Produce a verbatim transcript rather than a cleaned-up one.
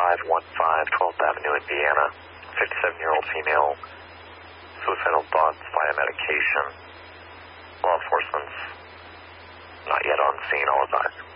five one five, twelfth Avenue, Indiana. fifty-seven-year-old female, suicidal thoughts via medication. Law enforcement's not yet on scene. All advised.